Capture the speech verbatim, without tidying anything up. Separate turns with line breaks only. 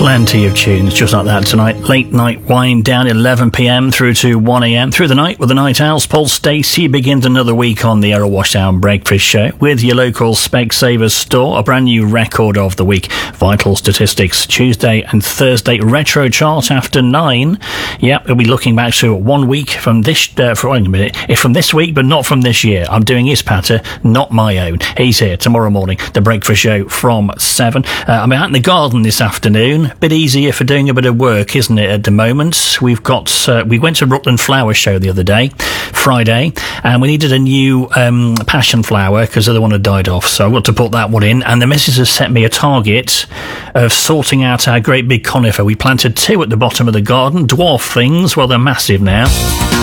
Plenty of tunes just like that tonight. Late night wind down, eleven p.m. through to one a.m. Through the night with the Night Owls. Paul Stacey begins another week on the Errol Washdown Breakfast Show with your local Specsavers store. A brand new record of the week. Vital Statistics, Tuesday and Thursday. Retro chart after nine. Yep, we'll be looking back to one week from this, uh, for wait a minute, if from this week, but not from this year. I'm doing his patter, not my own. He's here tomorrow morning, the Breakfast Show from seven. Uh, I'm out in the garden this afternoon. Bit easier for doing a bit of work, isn't it, at the moment? We've got, uh, we went to Rutland Flower Show the other day, Friday, and we needed a new um, passion flower because the other one had died off, so I've got to put that one in. And the missus has set me a target of sorting out our great big conifer. We planted two at the bottom of the garden, dwarf things, well, they're massive now.